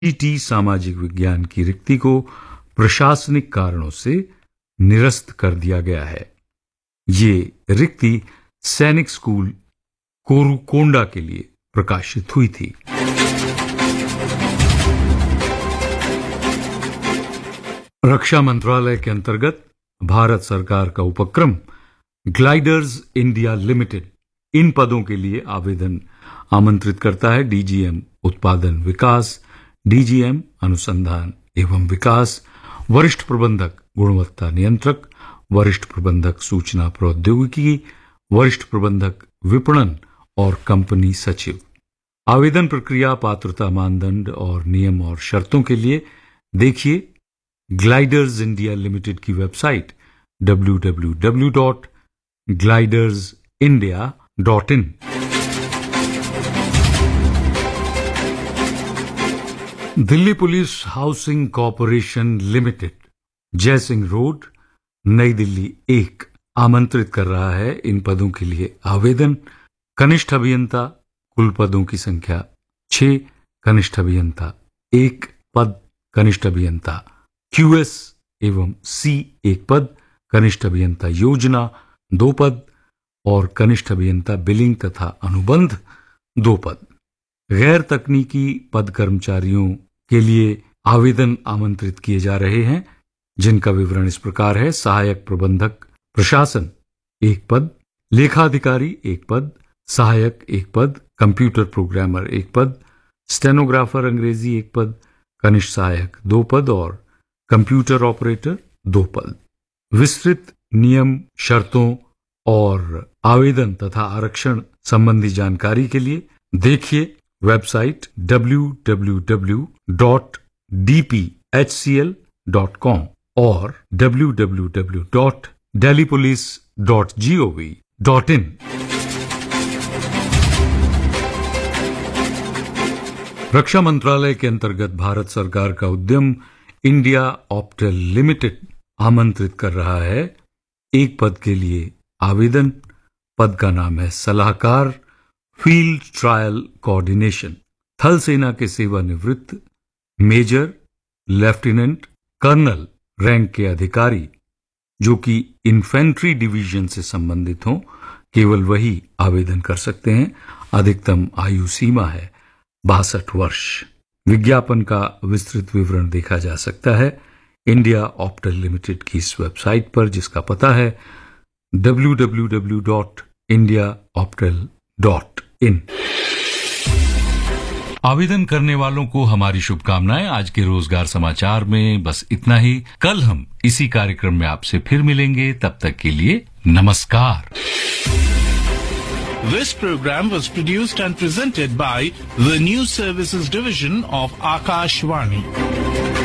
ET सामाजिक विज्ञान की रिक्ति को प्रशासनिक कारणों से निरस्त कर दिया गया है। ये रिक्ति सैनिक स्कूल कोरुकोंडा के लिए प्रकाशित हुई थी। रक्षा मंत्रालय के अंतर्गत भारत सरकार का उपक्रम ग्लाइडर्स इंडिया लिमिटेड इन पदों के लिए आवेदन आमंत्रित करता है। डीजीएम उत्पादन विकास, डीजीएम अनुसंधान एवं विकास, वरिष्ठ प्रबंधक गुणवत्ता नियंत्रक, वरिष्ठ प्रबंधक सूचना प्रौद्योगिकी, वरिष्ठ प्रबंधक विपणन और कंपनी सचिव। आवेदन प्रक्रिया, पात्रता मानदंड और नियम और शर्तों के लिए देखिए ग्लाइडर्स इंडिया लिमिटेड की website www.glidersindia.in। Delhi police housing corporation limited, Jaisingh road, नई दिल्ली 1 आमंत्रित कर रहा है इन पदों के लिए आवेदन। कनिष्ठ अभियंता, कुल पदों की संख्या 6, कनिष्ठ अभियंता 1 पद, कनिष्ठ अभियंता QS एवं C 1 पद, कनिष्ठ अभियंता योजना 2 पद और कनिष्ठ अभियंता बिलिंग तथा अनुबंध 2 पद। गैर तकनीकी पद कर्मचारियों के लिए आवेदन आमंत्रित किए जा रहे हैं, जिनका विवरण इस प्रकार है। सहायक प्रबंधक प्रशासन 1 पद, लेखाधिकारी 1 पद, सहायक 1 पद, कंप्यूटर प्रोग्रामर 1 पद, स्टेनोग्राफर अंग्रेजी 1 पद, कनिष्ठ सहायक 2 पद और कंप्यूटर ऑपरेटर 2 पद। विस्तृत नियम, शर्तों और आवेदन तथा आरक्षण संबंधी जानकारी के लिए देखिए वेबसाइट www.dphcl.com और www.delhipolice.gov.in। रक्षा मंत्रालय के अंतर्गत भारत सरकार का उद्यम इंडिया ऑप्टेल लिमिटेड आमंत्रित कर रहा है 1 पद के लिए आवेदन। पद का नाम है सलाहकार फील्ड ट्रायल कोऑर्डिनेशन। थल सेना के सेवानिवृत्त मेजर, लेफ्टिनेंट, कर्नल रैंक के अधिकारी जो कि इन्फेंट्री डिवीजन से संबंधित हों, केवल वही आवेदन कर सकते हैं। अधिकतम आयु सीमा है 62 वर्ष। विज्ञापन का विस्तृत विवरण देखा जा सकता है इंडिया ऑप्टेल लिमिटेड की इस वेबसाइट पर, जिसका पता है www.indiaoptel.in। आवेदन करने वालों को हमारी शुभकामनाएं। आज के रोजगार समाचार में बस इतना ही। कल हम इसी कार्यक्रम में आपसे फिर मिलेंगे, तब तक के लिए नमस्कार। This program was produced and presented by the News Services Division of Akashvani.